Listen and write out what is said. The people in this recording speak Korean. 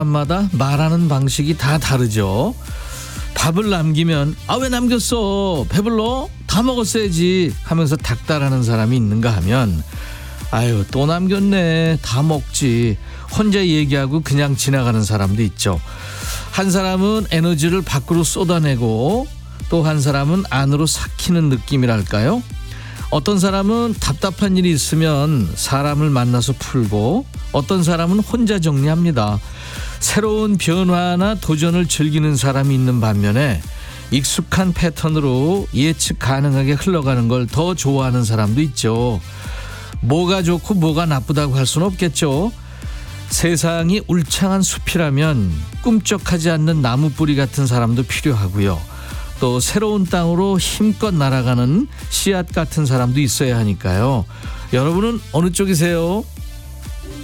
사람마다 말하는 방식이 다 다르죠. 밥을 남기면 왜 남겼어? 배불러? 다 먹었어야지 하면서 닥달하는 사람이 있는가 하면 아유 또 남겼네 다 먹지 혼자 얘기하고 그냥 지나가는 사람도 있죠. 한 사람은 에너지를 밖으로 쏟아내고 또 한 사람은 안으로 삭히는 느낌이랄까요. 어떤 사람은 답답한 일이 있으면 사람을 만나서 풀고 어떤 사람은 혼자 정리합니다. 새로운 변화나 도전을 즐기는 사람이 있는 반면에 익숙한 패턴으로 예측 가능하게 흘러가는 걸 더 좋아하는 사람도 있죠. 뭐가 좋고 뭐가 나쁘다고 할 수는 없겠죠. 세상이 울창한 숲이라면 꿈쩍하지 않는 나무뿌리 같은 사람도 필요하고요. 또 새로운 땅으로 힘껏 날아가는 씨앗 같은 사람도 있어야 하니까요. 여러분은 어느 쪽이세요?